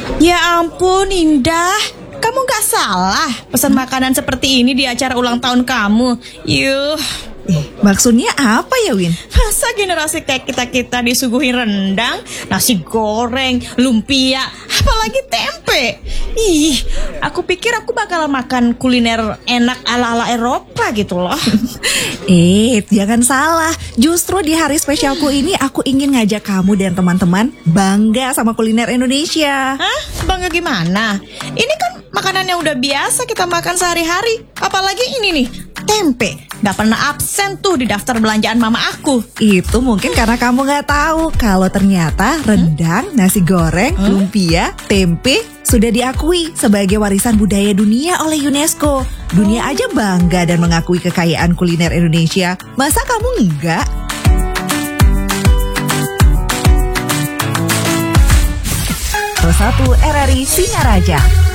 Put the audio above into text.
Ya ampun Indah, kamu gak salah pesan makanan seperti ini di acara ulang tahun kamu. Yuh, Maksudnya apa ya, Win? masa generasi kayak kita-kita disuguhi rendang, nasi goreng, lumpia, apalagi tempe. Ih, aku pikir aku bakal makan kuliner enak ala-ala Eropa gitu loh. Jangan salah. Justru di hari spesialku ini aku ingin ngajak kamu dan teman-teman bangga sama kuliner Indonesia. Hah? Bangga gimana? Ini kan makanan yang udah biasa kita makan sehari-hari. Apalagi ini nih, tempe. Gak pernah absen tuh di daftar belanjaan mama aku. Itu mungkin karena kamu gak tahu kalau ternyata rendang, nasi goreng, lumpia, tempe sudah diakui sebagai warisan budaya dunia oleh UNESCO. Dunia aja bangga dan mengakui kekayaan kuliner Indonesia. Masa kamu enggak? Satu RRI Singaraja.